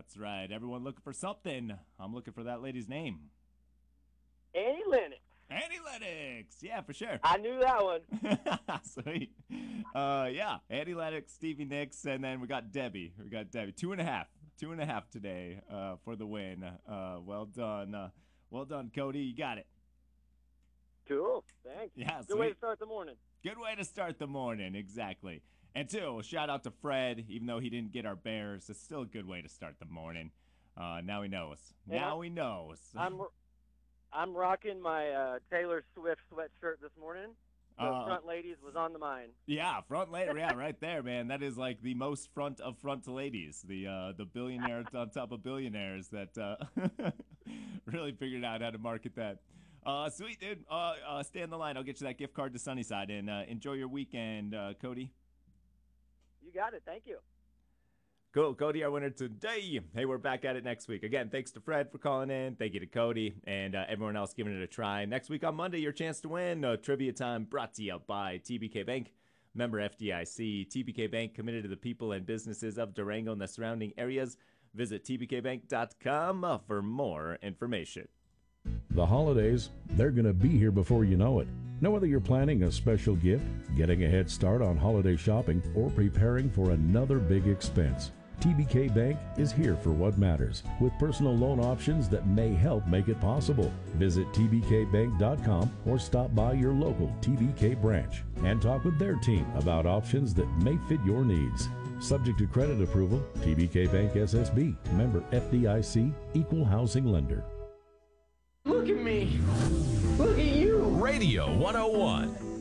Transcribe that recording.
That's right. Everyone looking for something. I'm looking for that lady's name. Annie Lennox. Annie Lennox. Yeah, for sure. I knew that one. Sweet. Yeah, Annie Lennox, Stevie Nicks, and then we got Debbie. 2.5. 2.5 today for the win. Well done. Well done, Cody. You got it. Cool. Thanks. Yeah, Good way sweet. to start the morning. Good way to start the morning, exactly. And two, shout out to Fred, even though he didn't get our Bears. It's still a good way to start the morning. Now he knows. Now he knows. I'm rocking my Taylor Swift sweatshirt this morning. The front ladies was on the mind. Yeah, front lady. Yeah, right there, man. That is like the most front of front ladies. The billionaire on top of billionaires that really figured out how to market that. Sweet, dude. Stay on the line. I'll get you that gift card to Sunnyside, and enjoy your weekend, Cody. You got it. Thank you. Cool. Cody, our winner today. Hey, we're back at it next week. Again, thanks to Fred for calling in. Thank you to Cody and everyone else giving it a try. Next week on Monday, your chance to win. Trivia time brought to you by TBK Bank. Member FDIC. TBK Bank, committed to the people and businesses of Durango and the surrounding areas. Visit tbkbank.com for more information. The holidays, they're going to be here before you know it. Know whether you're planning a special gift, getting a head start on holiday shopping, or preparing for another big expense. TBK Bank is here for what matters, with personal loan options that may help make it possible. Visit tbkbank.com or stop by your local TBK branch and talk with their team about options that may fit your needs. Subject to credit approval, TBK Bank SSB, member FDIC, equal housing lender. Look at me. Look at you. Radio 101.